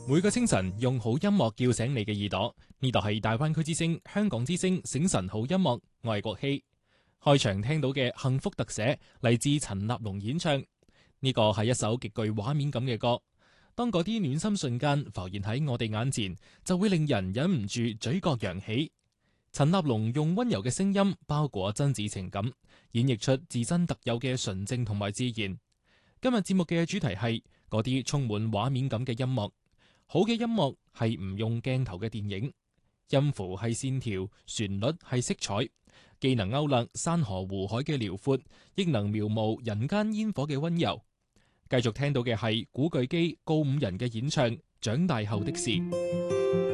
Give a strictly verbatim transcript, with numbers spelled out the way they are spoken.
每個清晨用好音樂叫醒你嘅耳朵，呢度係大灣區之聲、香港之聲醒晨好音樂，我係國希。開場聽到嘅幸福特寫嚟自陳立農演唱，呢個係一首極具畫面感嘅歌。當嗰啲暖心瞬間浮現喺我哋眼前，就會令人忍唔住嘴角揚起。陳立農用溫柔嘅聲音包裹真摯情感，演繹出自身特有嘅純正同埋自然。今日節目嘅主題係嗰啲充滿畫面感嘅音樂。好嘅音樂係唔用鏡頭嘅電影，音符係線條，旋律係色彩，既能勾勒山河湖海嘅遼闊，亦能描摹人間煙火嘅溫柔。繼續聽到嘅係古巨基、告五人嘅演唱《長大後的事》。